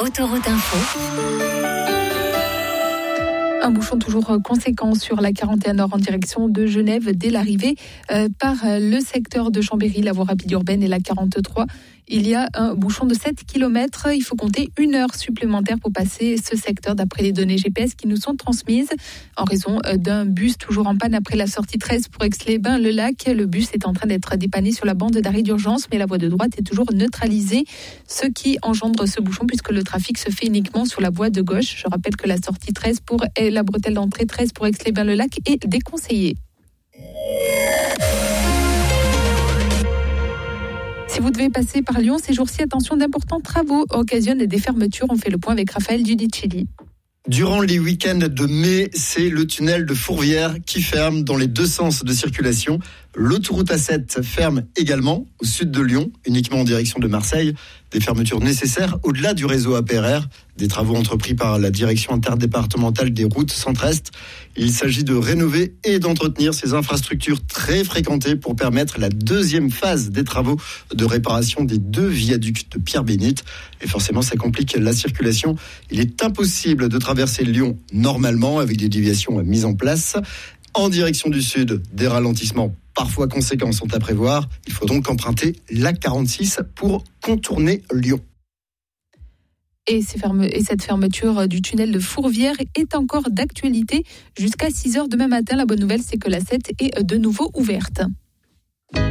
Autoroute Info. Un bouchon toujours conséquent sur la 41 Nord en direction de Genève dès l'arrivée par le secteur de Chambéry, la voie rapide urbaine et la 43. Il y a un bouchon de 7 km. Il faut compter 1 heure supplémentaire pour passer ce secteur d'après les données GPS qui nous sont transmises en raison d'un bus toujours en panne après la sortie 13 pour Aix-les-Bains-le-Lac. Le bus est en train d'être dépanné sur la bande d'arrêt d'urgence, mais la voie de droite est toujours neutralisée, ce qui engendre ce bouchon puisque le trafic se fait uniquement sur la voie de gauche. Je rappelle que la sortie 13 pour la bretelle d'entrée 13 pour Aix-les-Bains-le-Lac est déconseillée. Si vous devez passer par Lyon ces jours-ci, attention, d'importants travaux occasionnent des fermetures. On fait le point avec Raphaël Giudicelli. Durant les week-ends de mai, c'est le tunnel de Fourvière qui ferme dans les deux sens de circulation. L'autoroute A7 ferme également au sud de Lyon, uniquement en direction de Marseille. Des fermetures nécessaires au-delà du réseau APRR, des travaux entrepris par la direction interdépartementale des routes centre-est. Il s'agit de rénover et d'entretenir ces infrastructures très fréquentées pour permettre la deuxième phase des travaux de réparation des 2 viaducs de Pierre-Bénite. Et forcément, ça complique la circulation. Il est impossible de traverser Lyon normalement avec des déviations mises en place. En direction du sud, des ralentissements parfois conséquents sont à prévoir. Il faut donc emprunter la 46 pour contourner Lyon. Et cette fermeture du tunnel de Fourvière est encore d'actualité jusqu'à 6h demain matin. La bonne nouvelle, c'est que la 7 est de nouveau ouverte.